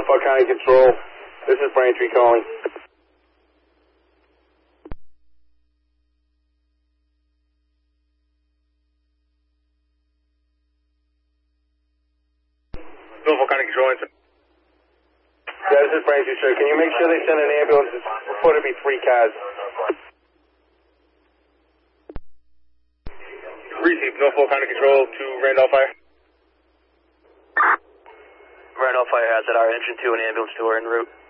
Norfolk County Control. This is Braintree calling. Norfolk County Control. Yeah, this is Braintree, sir. Can you make sure they send an ambulance? It's reported to be 3 cars. Receive Norfolk County Control to Randolph Fire. Randolph Fire has it. Our engine 2 and ambulance 2 are en route.